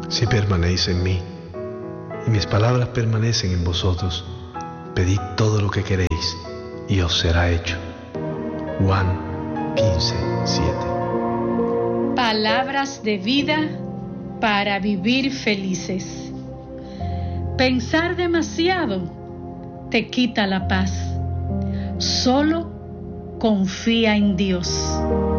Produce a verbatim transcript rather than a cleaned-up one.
Si permanecéis en mí y mis palabras permanecen en vosotros, pedid todo lo que queréis y os será hecho. Juan quince, siete. Palabras de vida para vivir felices. Pensar demasiado te quita la paz. Solo confía en Dios.